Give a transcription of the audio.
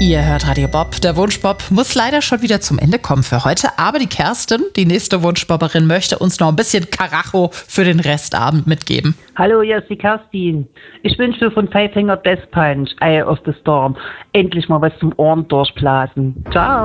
Ihr hört Radio Bob. Der Wunschbob muss leider schon wieder zum Ende kommen für heute. Aber die Kerstin, die nächste Wunschbobberin, möchte uns noch ein bisschen Karacho für den Restabend mitgeben. Hallo, hier ist die Kerstin. Ich wünsche von Five Finger Death Punch, Eye of the Storm, endlich mal was zum Ohren durchblasen. Ciao.